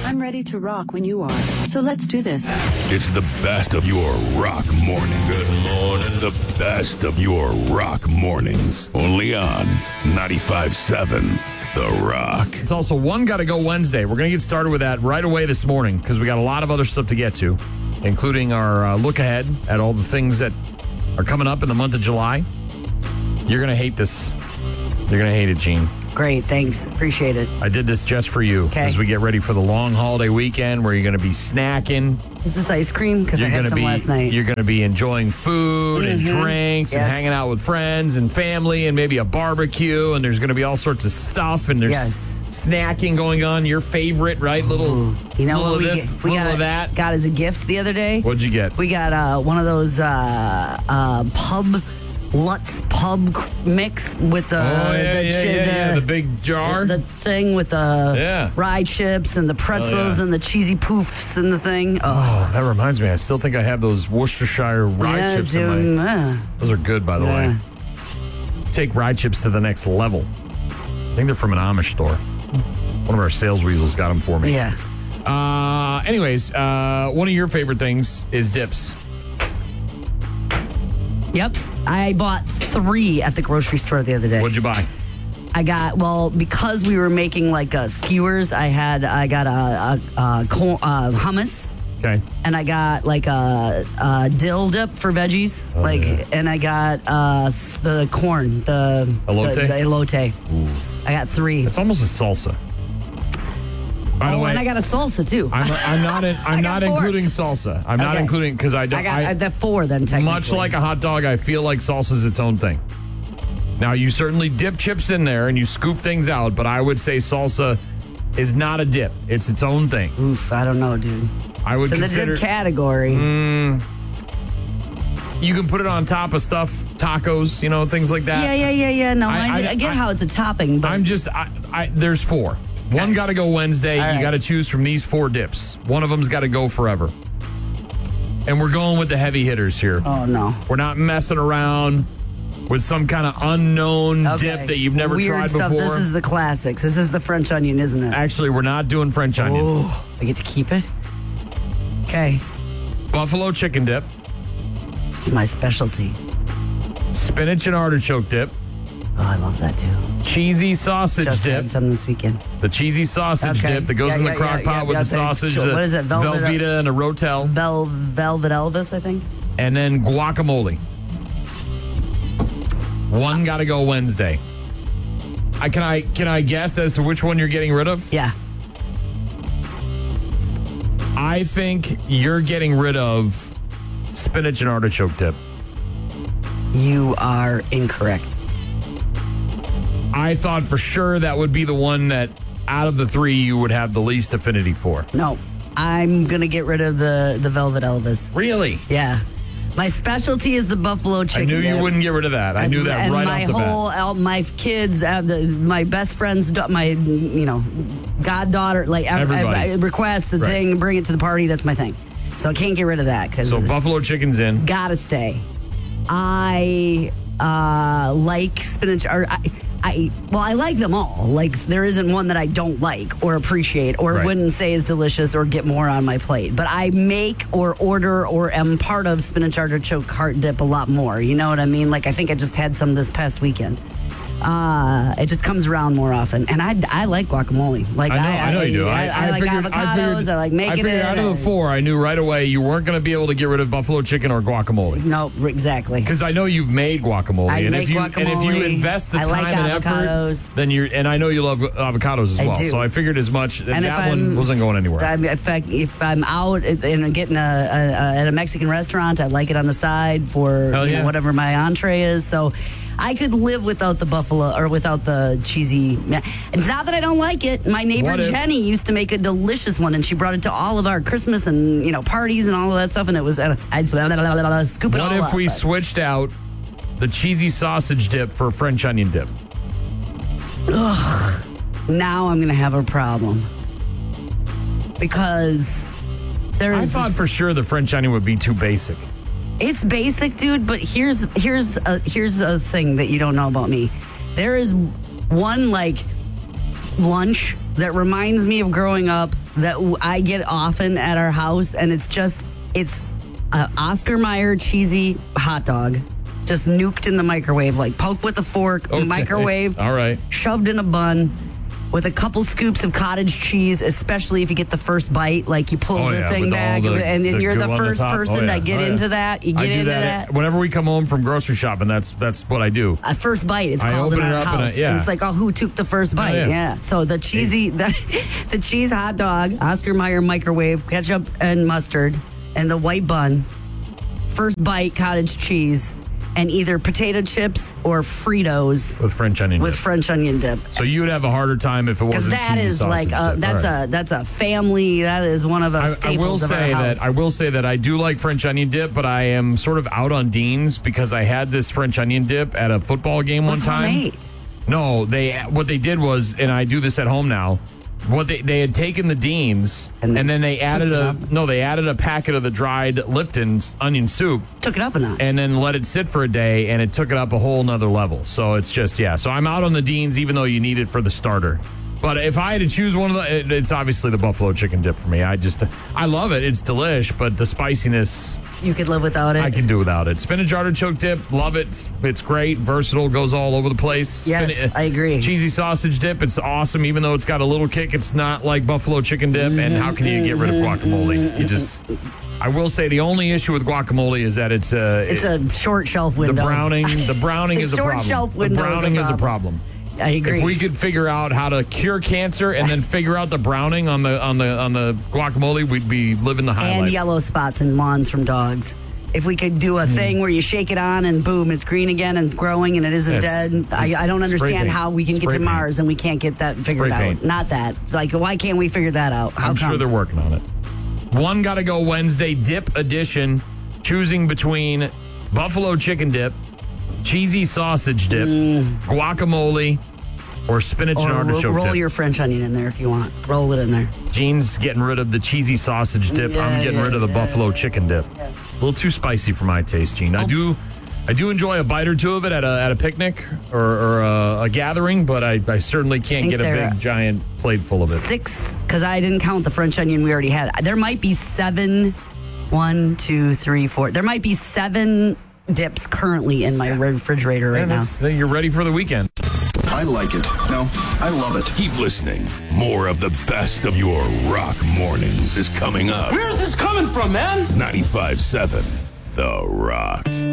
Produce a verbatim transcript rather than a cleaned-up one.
I'm ready to rock when you are. So let's do this. It's the best of your rock morning. Good morning. The best of your rock mornings. Only on ninety-five point seven The Rock. It's also One Gotta Go Wednesday. We're going to get started with that right away this morning because we got a lot of other stuff to get to, including our uh, look ahead at all the things that are coming up in the month of July. You're going to hate this. You're going to hate it, Gene. Great, thanks. Appreciate it. I did this just for you okay. as we get ready for the long holiday weekend where you're going to be snacking. Is this ice cream? Because I had some be, last night. You're going to be enjoying food mm-hmm. and drinks yes. and hanging out with friends and family and maybe a barbecue, and there's going to be all sorts of stuff, and there's yes. snacking going on. Your favorite, right? Little, Ooh. you know little what of we this, get, we little got, of that. Got as a gift the other day. What'd you get? We got uh, one of those uh, uh, pub... Lutz Pub mix with the oh, yeah, the, yeah, chi- yeah, the, yeah, the big jar, the, the thing with the yeah. rye chips and the pretzels oh, yeah. and the cheesy poofs and the thing. Oh. oh, that reminds me. I still think I have those Worcestershire rye yeah, chips in my. Uh, those are good, by the yeah. way. Take rye chips to the next level. I think they're from an Amish store. One of our sales weasels got them for me. Yeah. Uh, anyways, uh, one of your favorite things is dips. Yep. I bought three at the grocery store the other day. What'd you buy? I got, well, because we were making like uh, skewers, I had, I got a, a, a corn, uh, hummus. Okay. And I got like a, a dill dip for veggies. Oh, like, yeah. and I got uh, the corn, the elote. The, the elote. Ooh. I got three. It's almost a salsa. By oh, the way, and I got a salsa too. I'm, I'm not. In, I'm not four. including salsa. I'm okay. not including because I don't. I got I, the four then. Technically, much like a hot dog, I feel like salsa is its own thing. Now you certainly dip chips in there and you scoop things out, but I would say salsa is not a dip. It's its own thing. Oof, I don't know, dude. I would it's consider in the dip category. Mm, you can put it on top of stuff, tacos, you know, things like that. Yeah, yeah, yeah, yeah. No, I, I, I, I get I, how it's a topping, but I'm just. I, I, there's four. One got to go Wednesday. All you right. got to choose from these four dips. One of them's got to go forever. And we're going with the heavy hitters here. Oh, no. We're not messing around with some kind of unknown okay. dip that you've never Weird tried stuff. before. This is the classics. This is the French onion, isn't it? Actually, we're not doing French onion. Oh, I get to keep it? Okay. Buffalo chicken dip. It's my specialty. Spinach and artichoke dip. Oh, I love that too. Cheesy sausage Just dip. had some this weekend. The cheesy sausage okay. dip that goes yeah, in the yeah, crock yeah, pot yeah, with yeah, the sausage. Sure. The what is it? Velvet, Velveeta and a Rotel. Vel, Velvet Elvis, I think. And then guacamole. One got to go Wednesday. I can I can I guess as to which one you're getting rid of? Yeah. I think you're getting rid of spinach and artichoke dip. You are incorrect. I thought for sure that would be the one that out of the three you would have the least affinity for. No, I'm going to get rid of the, the Velvet Elvis. Really? Yeah. My specialty is the buffalo chicken. I knew dip. you wouldn't get rid of that. I knew that and right my off the whole, bat. uh, my kids, uh, the, my best friend's, da- my, you know, goddaughter, like, I, Everybody. I, I request the Right. thing, bring it to the party. That's my thing. So I can't get rid of that. Cause So buffalo chicken's in. Gotta stay. I uh, like spinach. Or I, I well, I like them all. Like there isn't one that I don't like or appreciate or Right. wouldn't say is delicious or get more on my plate. But I make or order or am part of spinach artichoke heart dip a lot more. You know what I mean? Like I think I just had some this past weekend. Uh, it just comes around more often, and I, I like guacamole. Like I know, I, I know you do. I, I, I like figured, avocados. I, figured, I like making I figured it. out of the four, I knew right away you weren't going to be able to get rid of buffalo chicken or guacamole. No, exactly. Because I know you've made guacamole, I and make if you guacamole. and if you invest the I time like and avocados. effort, then you're. And I know you love avocados as I well. do. So I figured as much. And And if that one I'm- wasn't going anywhere. I mean, if, I, if I'm out and getting a, a, a at a Mexican restaurant, I like it on the side for Hell you yeah. know, whatever my entree is. So I could live without the buffalo or without the cheesy. It's not that I don't like it. My neighbor What if- Jenny used to make a delicious one, and she brought it to all of our Christmas and you know parties and all of that stuff. And it was uh, I'd scoop it What all if up, we but- switched out the cheesy sausage dip for French onion dip? Ugh. Now I'm gonna have a problem because there's. I thought for sure the French onion would be too basic. It's basic, dude, but here's here's a, here's a thing that you don't know about me. There is one like lunch that reminds me of growing up that I get often at our house, and it's just, it's a Oscar Mayer cheesy hot dog, just nuked in the microwave, like poke with a fork, Okay. microwave, All right. shoved in a bun with a couple scoops of cottage cheese, especially if you get the first bite, like you pull Oh, the yeah, thing with all back, the- and then the you're goo the on the first top. person Oh, yeah. to get Oh, yeah. into that. You get I do into that, that. whenever we come home from grocery shopping. That's that's what I do. A first bite, it's I called in open it our up and I- house. yeah. And it's like, oh, who took the first bite? yeah. yeah. So the cheesy, the, the cheese hot dog, Oscar Mayer microwave, ketchup and mustard, and the white bun. First bite, cottage cheese, and either potato chips or Fritos With French onion with dip. French onion dip. So you would have a harder time if it Because wasn't that cheesy is sausage like a, dip. that's All right. a that's a family. That is one of the I, I staples will of say our house. that I will say that I do like French onion dip, but I am sort of out on Dean's because I had this French onion dip at a football game It's one time. homemade. No, they what they did was, and I do this at home now. What they they had taken the Dean's And and, then they added took it a up. no, they added a packet of the dried Lipton's onion soup Took it up a notch. and then let it sit for a day, and it took it up a whole nother level. So it's just yeah. So I'm out on the Dean's, even though you need it for the starter. But if I had to choose one of the, it, it's obviously the buffalo chicken dip for me. I just I love it. It's delish, but the spiciness you could live without it. I can do without it. Spinach artichoke dip, love it. It's great, versatile, goes all over the place. Yes, Spin- I agree. Cheesy sausage dip, it's awesome. Even though it's got a little kick, it's not like buffalo chicken dip. And how can you get rid of guacamole? You just, I will say the only issue with guacamole is that it's a, It's a short shelf the window. browning. The browning The is a short problem. shelf the window is a browning is a problem. problem. I agree. If we could figure out how to cure cancer and then figure out the browning on the on the on the guacamole, we'd be living the high and life. yellow spots and lawns from dogs. If we could do a Hmm. thing where you shake it on and boom, it's green again and growing and it isn't It's- dead. I, it's I don't spray understand paint. how we can get Spray to paint. Mars and we can't get that figured out. paint. Not that. Like, why can't we figure that out? How I'm come? sure they're working on it. One got to go Wednesday, dip edition, choosing between buffalo chicken dip, cheesy sausage dip, guacamole, or spinach and Or ro- artichoke roll dip. your French onion in there if you want. Roll it in there. Gene's getting rid of the cheesy sausage dip. Yeah, I'm getting yeah, rid of the yeah, buffalo chicken dip. A little too spicy for my taste, Gene. Oh. I do, I do enjoy a bite or two of it at a at a picnic or, or a, a gathering, but I, I certainly can't Think get a they're- big giant plate full of it. Six, because I didn't count the French onion we already had. There might be seven. One, two, three, four. There might be seven dips currently in my refrigerator right And now. it's- you're ready for the weekend. I like it. No, I love it. Keep listening. More of the best of your rock mornings is coming up. Where's this coming from, man? ninety-five seven The Rock.